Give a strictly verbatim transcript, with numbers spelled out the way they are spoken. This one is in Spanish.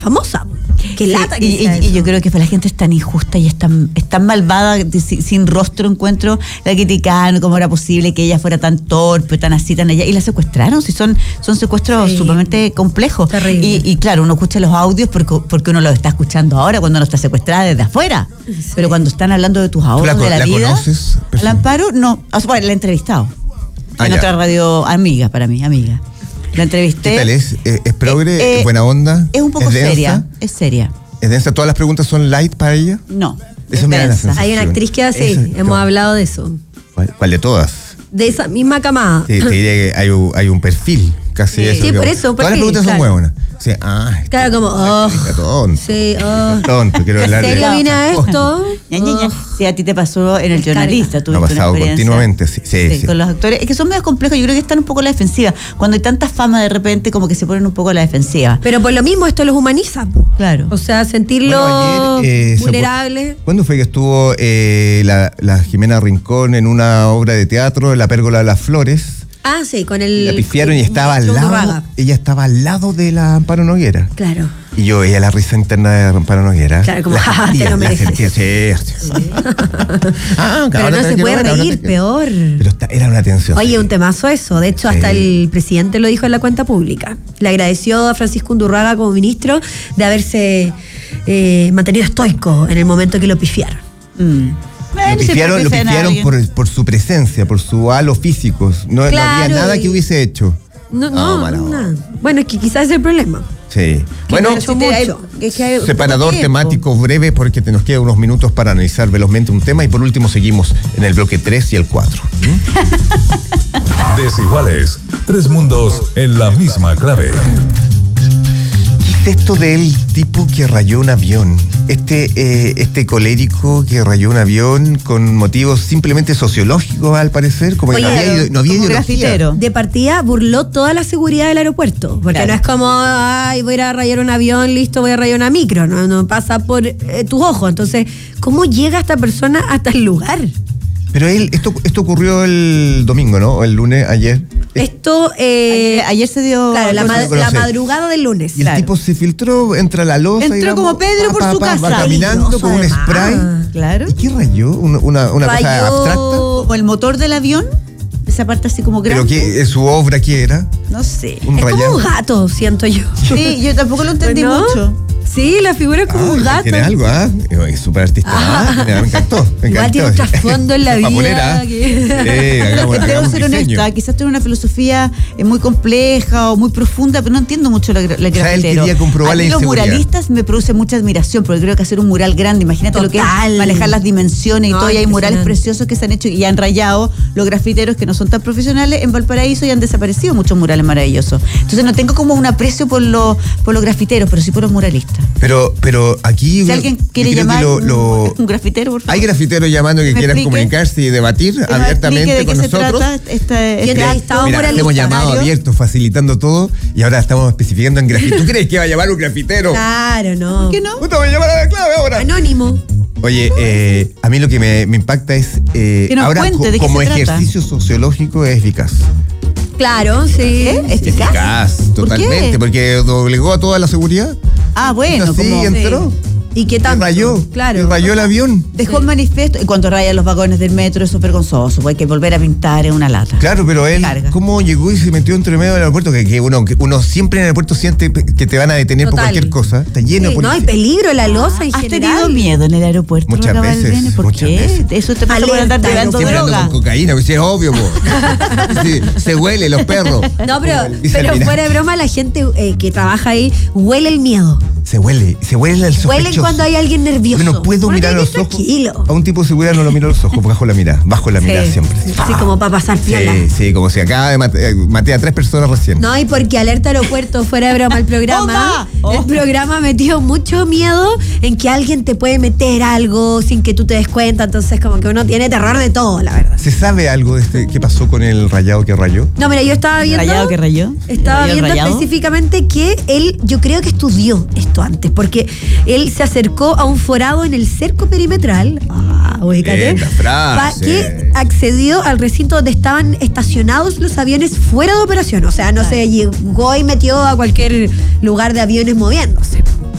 famosa. Qué Sí, lata que y, sea y, y eso. yo creo que la gente es tan injusta y es tan, es tan malvada, de- sin, sin rostro encuentro, la criticaron, cómo era posible que ella fuera tan torpe, tan así, tan allá, y la secuestraron, si son, son secuestros Sí. sumamente complejos. Terrible. Y, y claro, uno escucha los audios porque, porque uno los está escuchando ahora cuando no está secuestrada desde afuera. Pero cuando están hablando de tus ahorros, la co- de la, la vida, conoces, al persona? Amparo, no, o sea, bueno, la he entrevistado. Ah, en ya. otra radio, amiga para mí, amiga. La entrevisté. ¿Qué tal es? ¿Es, es progre? Eh, ¿Es buena onda? Es un poco ¿Es densa? seria, es seria. ¿Es densa? ¿Todas las preguntas son light para ella? No. Eso es me da la densa. sensación. Hay una actriz que hace, Esa- hemos no. hablado de eso. ¿Cuál, cuál de todas? De esa misma camada. Sí, te diría que hay un, hay un perfil, casi Sí. eso. Sí, que- por eso, Todas las perfil, preguntas son claro. muy buenas. Sí, ah, Claro, como, oh, está tonto. sí, oh. Tonto, quiero ¿En hablar de... serio vine a esto? Ña, Ña, Ña. Oh. Sí, a ti te pasó en El Descarga. Jornalista. Me ha tuviste una pasado experiencia. continuamente, sí, sí, sí. Con los actores. Es que son medio complejos. Yo creo que están un poco a la defensiva. Cuando hay tanta fama, de repente, como que se ponen un poco a la defensiva. Pero por lo mismo esto los humaniza. Claro. O sea, sentirlo Bueno, ayer, eh, se vulnerable. ¿Cuándo fue que estuvo eh, la, la Jimena Rincón en una obra de teatro, La Pérgola de las Flores? Ah, sí, con el... La pifiaron y estaba al Show de lado, Raga. ella estaba al lado de la Amparo Noguera. Claro. Y yo veía la risa interna de Amparo Noguera. Claro, como, La "Ah, te sentía, lo la mereces". sentía, sí, sí. Ah, Pero ahora no te se quiero puede ver, ahora reír, te quiero- peor. Pero está- era una tensión. Oye, un temazo eso. De hecho, hasta Sí. el presidente lo dijo en la cuenta pública. Le agradeció a Francisco Undurraga como ministro de haberse eh, mantenido estoico en el momento que lo pifiaron. Mm. Lo Bueno, siempre pifiaron, lo pifian a pifiaron alguien. por, por su presencia, por su halo físico. No, no Claro, había nada y- que hubiese hecho. No, No, no, mala onda. nada. Bueno, es que quizás es el problema. Sí. Que Bueno, no ha hecho Sí, te- hay- mucho. es que hay poco separador tiempo. temático breve porque te nos quedan unos minutos para analizar velozmente un tema y por último seguimos en el bloque tres y el cuatro. Desiguales. Tres mundos en la misma clave. ¿Qué es esto del tipo que rayó un avión? Este, eh, este colérico que rayó un avión con motivos simplemente sociológicos, al parecer, como que Oye, no había, ide- no había como ideología. grafitero. De partida burló toda la seguridad del aeropuerto. Porque Claro. no es como, ay, voy a ir a rayar un avión, listo, voy a rayar una micro. No, no pasa por eh, tus ojos. Entonces, ¿cómo llega esta persona hasta el lugar? Pero él, esto, esto ocurrió el domingo, ¿no? O el lunes, ayer. Esto, eh, Ayer, ayer se dio. claro, la, no ma- se conoce. la madrugada del lunes. Y el Claro. tipo se filtró, entra a la loza. Entró digamos, como Pedro por su Va casa. caminando Peligroso, con un además. spray. Claro. ¿Y qué rayó? ¿Una, una, una cosa Rayó- abstracta? Como el motor del avión, esa parte así como ¿Pero grande. qué, su obra qué era? No sé. Un Es rayado. como un gato, siento yo. Sí, yo tampoco lo entendí ¿No? mucho. Sí, la figura es como Ah, un gato. tiene algo, ¿ah? Es súper artista. Ah, mira, me encantó. Me Igual encantó. tiene un trasfondo en la vida Papolera. que- Sí, hagamos, Debo hagamos ser un diseño. honesta, quizás tiene una filosofía eh, muy compleja o muy profunda, pero no entiendo mucho la, la O sea, él grafitero. quería comprobar A la mí los inseguridad. muralistas me producen mucha admiración, porque creo que hacer un mural grande, imagínate lo que Total. es manejar las dimensiones y No, todo, y hay murales impresionante. preciosos que se han hecho y han rayado los grafiteros que no son tan profesionales en Valparaíso y han desaparecido muchos murales maravillosos. Entonces no tengo como un aprecio por los por los grafiteros, pero sí por los muralistas. Pero, pero aquí. Si alguien quiere yo creo que llamar lo- un, lo- un grafitero, por favor. Hay grafiteros llamando que ¿Me quieran explique? comunicarse y debatir Que nos abiertamente explique con de qué nosotros. se trata esta, Y este entrevistado acto. Mira, muralista. hemos llamado Horario. abierto, facilitando todo, y ahora estamos especificando en grafito. ¿Tú crees que va a llamar un grafitero? Claro, no. ¿Por qué no? Puta, voy a llamar a la clave ahora. Anónimo. Oye, eh, a mí lo que me, me impacta es, eh, Que nos ahora cuente co- de qué como se trata. ejercicio sociológico es eficaz. Claro, sí. ¿Eh? ¿Eficaz? Eficaz, ¿Por totalmente, qué? porque doblegó a toda la seguridad. Ah, bueno, Así como entró. ¿Y qué Y tanto? rayó. Claro. Y rayó el avión. dejó el manifiesto, y cuando rayan los vagones del metro es vergonzoso, pues hay que volver a pintar en una lata. Claro, pero él, Carga. ¿cómo llegó y se metió entre medio del aeropuerto? Que, que uno, que uno siempre en el aeropuerto siente que te van a detener por Total. cualquier cosa. Está lleno Sí, de no, hay policía. peligro, la loza en ¿Has general. tenido miedo en el aeropuerto? Muchas Raga veces, Valverde? ¿Por muchas qué? veces. Eso te pasa por Alerta, andar pegando Siempre ando droga. con cocaína, pues sí, es obvio, po. Sí, se huele los perros. No, pero, Dice pero Almirante. fuera de broma, la gente eh, que trabaja ahí huele el miedo. Se huele, se huele el sospechoso. Huelen cuando hay alguien nervioso. Yo no puedo Uno mirar tiene los que ir ojos. Tranquilo. A un tipo de seguridad no lo miro a los ojos, bajo la mirada. Bajo la mirada Sí, siempre. sí, como para pasar piola. Sí, sí, como si acaba de matar, maté a tres personas recién. No, y porque Alerta Aeropuerto, fuera de broma, el programa, ¡Bomba! el programa metió mucho miedo en que alguien te puede meter algo sin que tú te des cuenta, entonces como que uno tiene terror de todo, la verdad. ¿Se sabe algo de este, qué pasó con el rayado que rayó? No, mira, yo estaba viendo... ¿Rayado que rayó? Estaba ¿Rayó el viendo rayado? específicamente que él, yo creo que estudió esto antes, porque él se acercó a un forado en el cerco perimetral, ah, ubícate, Linda frase. pa- que accedió al recinto donde estaban estacionados los aviones fuera de operación, o sea, no se llegó y metió a cualquier lugar de aviones moviéndose.